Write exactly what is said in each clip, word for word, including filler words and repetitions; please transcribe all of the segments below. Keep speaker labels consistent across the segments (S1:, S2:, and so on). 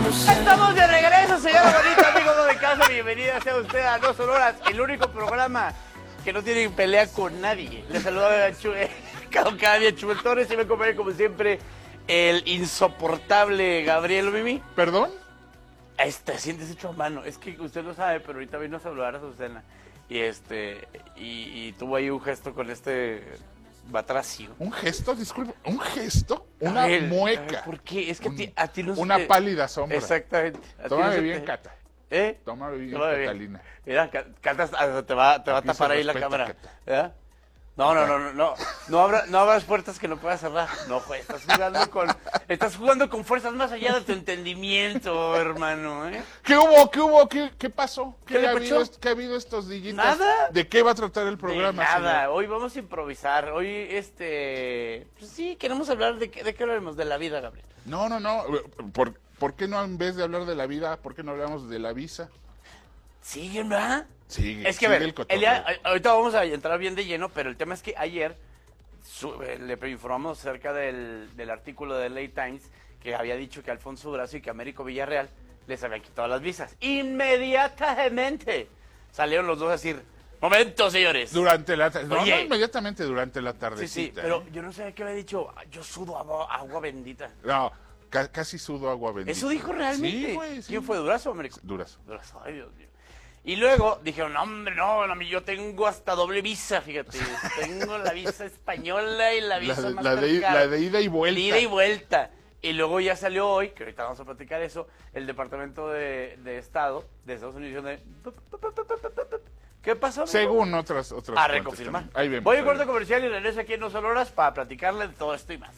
S1: Estamos de regreso, señora bonita, amigos de casa. Bienvenida sea usted a No Sonoras, el único programa que no tiene pelea con nadie. Le saluda a Chu, eh, cada día Chubel Torres y me acompaña como siempre el insoportable Gabriel Mimi.
S2: ¿Perdón?
S1: Este, sientes hecho a mano. Es que usted lo sabe, pero ahorita vino a saludar a Susana. Y este, y, y tuvo ahí un gesto con este batracio.
S2: ¿Un gesto? Disculpe, ¿un gesto? Una
S1: Gabriel,
S2: mueca.
S1: ¿Por qué? Es que
S2: Un,
S1: a ti, a ti no
S2: Una
S1: te...
S2: pálida sombra.
S1: Exactamente.
S2: Tómame
S1: no
S2: bien,
S1: te...
S2: Cata.
S1: ¿Eh?
S2: Tómame bien,
S1: Tómame bien.
S2: Catalina.
S1: Mira, Cata te va, te va a tapar ahí la cámara. ¿Eh? No, no, no, no, no, no, abra, no abras puertas que no puedas cerrar. No, pues, estás jugando con, estás jugando con fuerzas más allá de tu entendimiento, hermano, ¿eh?
S2: ¿Qué hubo? ¿Qué hubo? ¿Qué, qué pasó? ¿Qué,
S1: ¿Qué le
S2: ha
S1: pasó?
S2: habido, ¿Qué ha habido estos días?
S1: Nada.
S2: ¿De qué va a tratar el programa,
S1: De nada,
S2: señor?
S1: hoy vamos a improvisar, hoy, este, pues sí, queremos hablar de, qué- de qué hablaremos, de la vida, Gabriel.
S2: No, no, no. ¿Por, ¿Por qué no en vez de hablar de la vida, por qué no hablamos de la visa?
S1: Sí, ¿verdad?
S2: Sigue,
S1: Es que, a
S2: sigue
S1: ver,
S2: el cotorreo.
S1: el día- ahorita vamos a entrar bien de lleno, pero el tema es que ayer su- eh, le informamos acerca del, del artículo de L A Times que había dicho que Alfonso Durazo y que Américo Villarreal les habían quitado las visas. Inmediatamente salieron los dos a decir, momento, señores.
S2: Durante la tarde. No,
S1: Oye.
S2: no, inmediatamente durante la
S1: Sí,
S2: tardecita.
S1: sí, pero
S2: ¿eh?
S1: yo no sé qué había dicho, yo sudo agua, agua bendita.
S2: No, ca- casi sudo agua bendita.
S1: ¿Eso dijo realmente?
S2: Sí, güey, sí.
S1: ¿Quién fue, Durazo o Américo?
S2: Durazo.
S1: Durazo, ay, Dios mío. Y luego dijeron, no, hombre, no, no, yo tengo hasta doble visa, fíjate. Tengo la visa española y la
S2: La,
S1: visa
S2: de-
S1: más
S2: la de, la de ida y vuelta.
S1: ida y vuelta. Y luego ya salió hoy, que ahorita vamos a platicar eso, el Departamento de, de Estado de Estados Unidos de... ¿Qué pasó, amigo?
S2: Según otras otras
S1: A
S2: fuentes
S1: reconfirmar.
S2: también. Ahí vemos.
S1: Voy a
S2: ahí
S1: corte
S2: vemos.
S1: comercial y regreso aquí en No Solo Horas para platicarle de todo esto y más.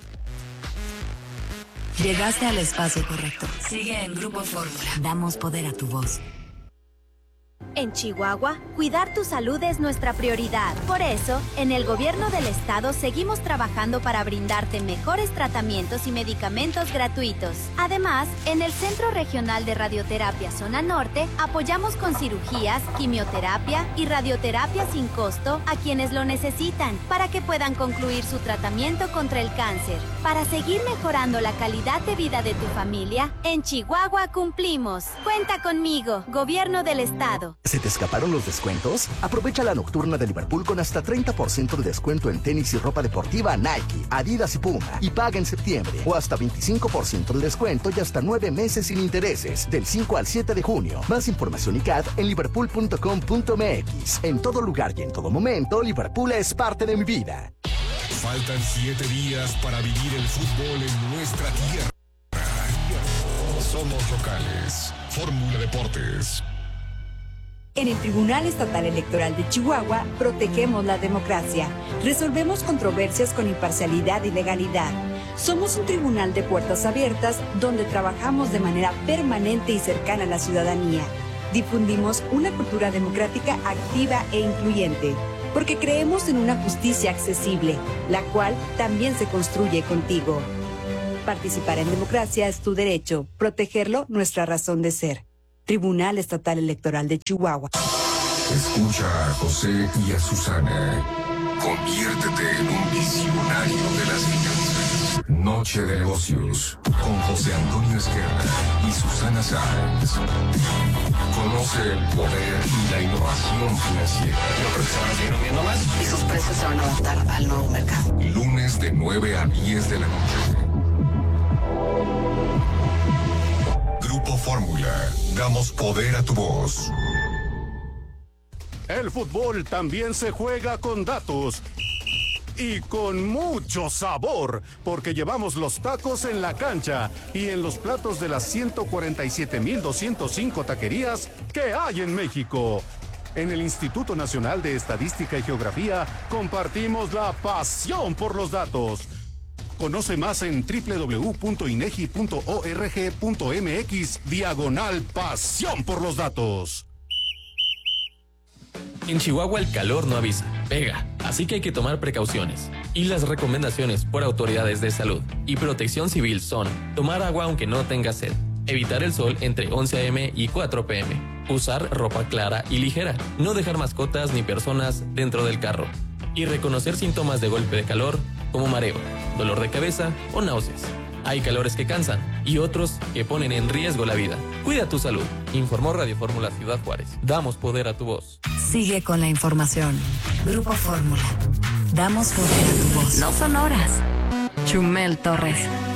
S3: Llegaste al espacio correcto. Sigue en Grupo Fórmula. Damos poder a tu voz.
S4: En Chihuahua, cuidar tu salud es nuestra prioridad. Por eso, en el gobierno del estado seguimos trabajando para brindarte mejores tratamientos y medicamentos gratuitos. Además, en el Centro Regional de Radioterapia Zona Norte, apoyamos con cirugías, quimioterapia y radioterapia sin costo a quienes lo necesitan para que puedan concluir su tratamiento contra el cáncer. Para seguir mejorando la calidad de vida de tu familia, en Chihuahua cumplimos. Cuenta conmigo, Gobierno del Estado.
S5: ¿Se te escaparon los descuentos? Aprovecha la nocturna de Liverpool con hasta treinta por ciento de descuento en tenis y ropa deportiva Nike, Adidas y Puma. Y paga en septiembre. O hasta veinticinco por ciento de descuento y hasta nueve meses sin intereses. Del cinco al siete de junio. Más información y C A D en liverpool punto com punto m x. En todo lugar y en todo momento, Liverpool es parte de mi vida.
S6: Faltan siete días para vivir el fútbol en nuestra tierra. Somos locales. Fórmula Deportes.
S7: En el Tribunal Estatal Electoral de Chihuahua, protegemos la democracia. Resolvemos controversias con imparcialidad y legalidad. Somos un tribunal de puertas abiertas donde trabajamos de manera permanente y cercana a la ciudadanía. Difundimos una cultura democrática activa e incluyente, porque creemos en una justicia accesible, la cual también se construye contigo. Participar en democracia es tu derecho, protegerlo nuestra razón de ser. Tribunal Estatal Electoral de Chihuahua.
S6: Escucha a José y a Susana. Conviértete en un visionario de las finanzas. Noche de negocios con José Antonio Esquerra y Susana Sáenz. Conoce el poder y la innovación financiera.
S3: Yo creo que se van a seguir hundiendo más y sus precios se van a adaptar al nuevo mercado.
S6: Lunes de nueve a diez de la noche. Grupo Fórmula. Damos poder a tu voz.
S8: El fútbol también se juega con datos y con mucho sabor, porque llevamos los tacos en la cancha y en los platos de las ciento cuarenta y siete mil doscientos cinco taquerías que hay en México. En el Instituto Nacional de Estadística y Geografía compartimos la pasión por los datos. Conoce más en doble u doble u doble u punto inegi punto org punto m x diagonal pasión por los datos.
S9: En Chihuahua el calor no avisa, pega, así que hay que tomar precauciones. Y las recomendaciones por autoridades de salud y protección civil son tomar agua aunque no tenga sed, evitar el sol entre once a eme y cuatro pe eme, usar ropa clara y ligera, no dejar mascotas ni personas dentro del carro y reconocer síntomas de golpe de calor como mareo, dolor de cabeza o náuseas. Hay calores que cansan y otros que ponen en riesgo la vida. Cuida tu salud. Informó Radio Fórmula Ciudad Juárez. Damos poder a tu voz.
S3: Sigue con la información. Grupo Fórmula. Damos poder a tu voz. No son horas. Chumel Torres.